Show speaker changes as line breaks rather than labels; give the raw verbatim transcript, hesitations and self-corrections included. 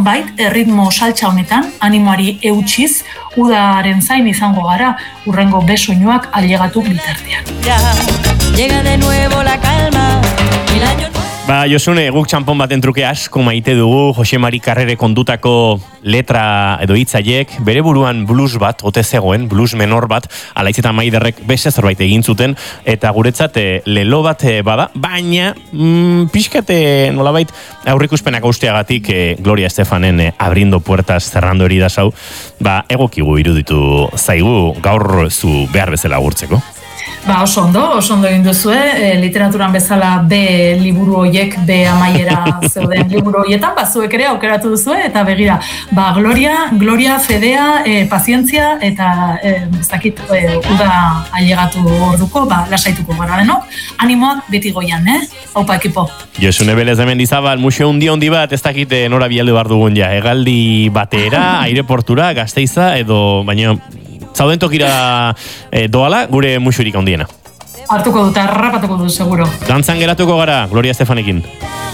nonbait, erritmo saltza honetan, animoari eutsiz, udaren zain izango gara, urrengo besoinuak ailegatu bitartean.
Llega de nuevo la calma, el año...
Ba, Josune, guk txanpon baten truke asko maite dugu, Jose Mari Karrere kondutako letra edo hitzaiek, bere buruan blues bat, ote zegoen, blues menor bat, alaitzetan maiderrek beste zerbait egin zuten, eta guretzat lelo bat bada, baina mm, pixkate nolabait aurrikuspenak austeagatik eh, Gloria Estefanen eh, abrindo puertas, cerrando heridas hau, ba, egokigu iruditu zaigu gaur zu behar bezala agurtzeko.
Ba, oso ondo, oso ondo egin duzue, e, literaturan bezala B liburu hoiek, B amaiera zeuden liburu hoietan, ba, zuek ere aukeratu duzue, eta begira, ba, Gloria, Gloria, Fedea, e, pazientzia, eta e, ez dakit, e, uda ailegatu orduko, ba, lasaituko gara denok, animoak beti goian, eh? Haupa ekipo.
Josune Belez de Mendizabal, museo hundi handi bat, ez dakit nora bialde behar dugun ja, hegaldi batera, aireportura, Gasteiza, edo, baina... Zauden tokira e, doala, gure musurik handiena.
Hartuko dut, harrapatuko dut, seguro.
Dantzan geratuko gara, Gloria Estefanekin.